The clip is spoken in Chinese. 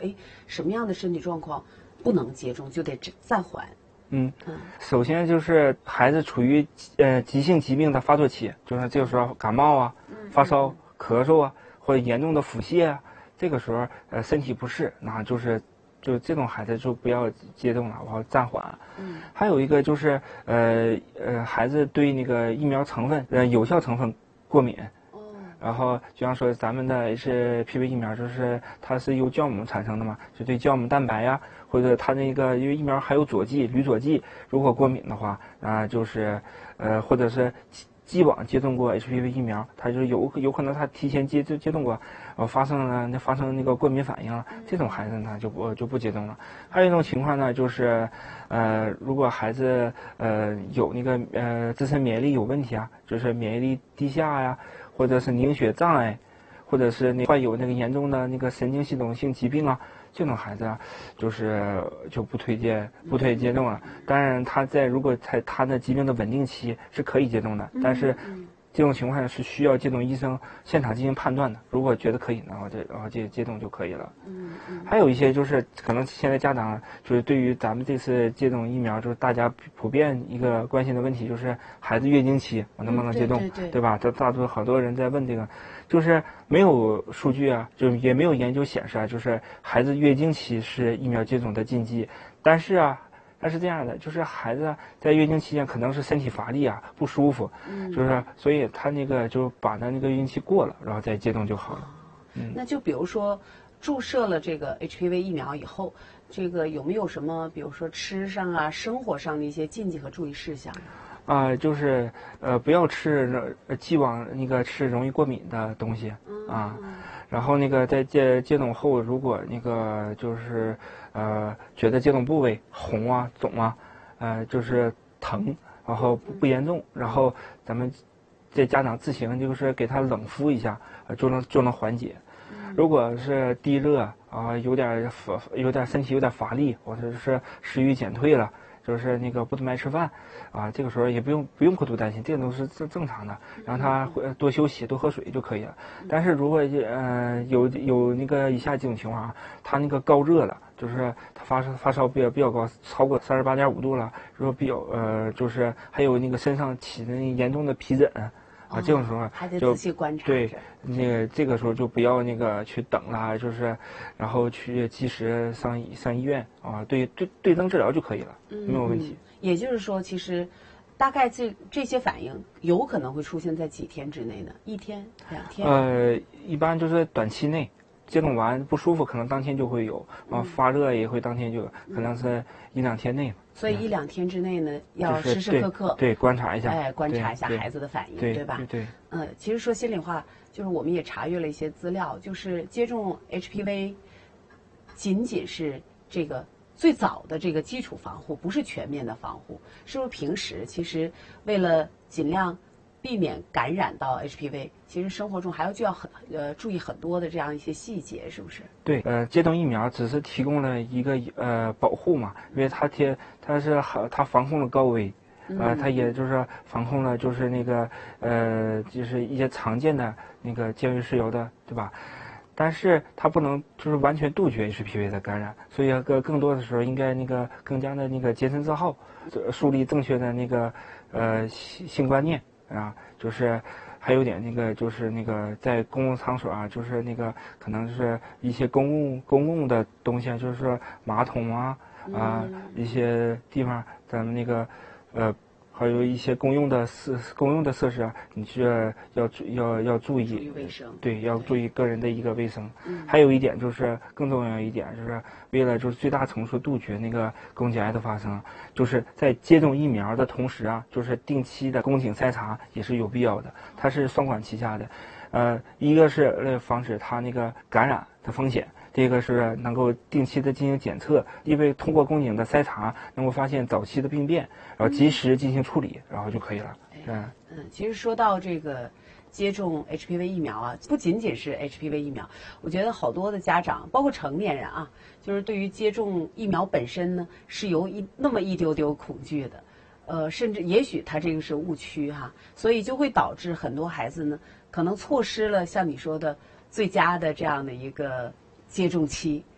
哎，什么样的身体状况不能接种，就得暂缓。 首先就是孩子处于急性疾病的发作期，就是这个时候感冒啊、发烧、咳嗽啊，或者严重的腹泻啊，这个时候身体不适，那就这种孩子就不要接种了，然后暂缓。还有一个就是孩子对那个疫苗成分有效成分过敏。然后就像说咱们的HPV 疫苗，就是它是由酵母产生的嘛，就对酵母蛋白呀，或者它那个因为疫苗还有佐剂、铝佐剂，如果过敏的话，就是或者是既往接种过 HPV 疫苗，它就有可能他提前接种过，发生那个过敏反应了，这种孩子呢就不接种了。还有一种情况呢，就是如果孩子有那个自身免疫力有问题啊，就是免疫力低下呀，或者是凝血障碍，或者是患有那个严重的那个神经系统性疾病啊，这种孩子啊，就不推荐接种了。当然，如果在他的疾病的稳定期是可以接种的，但是这种情况下是需要接种医生现场进行判断的。如果觉得可以，然后接种就可以了。还有一些就是可能现在家长就是对于咱们这次接种疫苗，就是大家普遍一个关心的问题，就是孩子月经期我能不能接种，对吧？大多数好多人在问这个，就是没有数据啊，就也没有研究显示啊，就是孩子月经期是疫苗接种的禁忌，但是这样的，就是孩子在月经期间可能是身体乏力啊，不舒服，就是所以他那个就把那个月经期过了，然后再接种就好了。 那就比如说注射了这个 HPV 疫苗以后，这个有没有什么，比如说吃上啊、生活上的一些禁忌和注意事项？ 就是不要吃既往那个吃容易过敏的东西啊。然后那个在接种后，如果那个就是觉得接种部位红啊、肿啊，就是疼，然后不严重，然后咱们这家长自行就是给他冷敷一下，就能缓解。如果是低热啊，有点身体有点乏力，或者是食欲减退了，就是那个不怎么爱吃饭啊，这个时候也不用过度担心，这都是正常的，让他多休息、多喝水就可以了。但是如果有那个以下几种情况啊，他那个高热了，就是他发烧比较高，超过38.5度了，如果就是还有那个身上起的严重的皮疹。这种时候还得仔细观察。 对，这个时候就不要那个去等了，就是然后去及时上医院啊，对症治疗就可以了，没有问题。 也就是说，其实大概这些反应有可能会出现在几天之内呢？1天、2天？ 一般就是短期内。接种完不舒服，可能当天就会有发热也会当天就有，可能是1、2天内。 所以1、2天之内呢，要时时刻刻对观察一下， 观察一下孩子的反应，对吧？ 对。 其实说心里话，就是我们也查阅了一些资料，就是接种 HPV 仅仅是这个最早的这个基础防护，不是全面的防护。是不是平时其实为了尽量避免感染到 HPV， 其实生活中还要注意很多的这样一些细节，是不是？ 对，接种疫苗只是提供了一个保护嘛，因为它防控了高危，它也就是防控了就是那个就是一些常见的那个尖锐湿疣的，对吧？但是它不能就是完全杜绝 HPV 的感染，所以更多的时候应该那个更加的那个洁身自好，树立正确的那个性观念。就是还有点那个，就是那个在公共场所啊，就是那个可能是一些公共的东西啊，就是说马桶啊一些地方，咱们那个还有一些公用的设施啊，你是要注意卫生， 对，要注意个人的一个卫生。还有一点就是更重要一点，就是为了就是最大程度杜绝那个宫颈癌的发生，就是在接种疫苗的同时啊，就是定期的宫颈筛查也是有必要的，它是双管齐下的。一个是防止它那个感染的风险。这个是能够定期的进行检测，因为通过宫颈的筛查能够发现早期的病变，然后及时进行处理，然后就可以了。 其实说到这个接种 HPV 疫苗啊，不仅仅是 HPV 疫苗，我觉得好多的家长，包括成年人啊，就是对于接种疫苗本身呢，是有那么一丢丢恐惧的，甚至也许他这个是误区哈，所以就会导致很多孩子呢，可能错失了像你说的最佳的这样的一个接种期，